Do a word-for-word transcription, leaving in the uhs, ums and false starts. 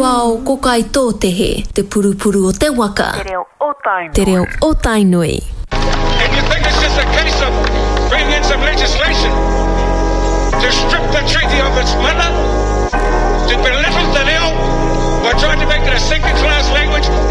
wao ko kai tō tehe, te purupuru o te waka. Te reo o tai nui. Te reo o tai nui. And you think it's just a case of bringing in some legislation to strip the treaty of its mother, to belittle the reo, by trying to make it a second-class language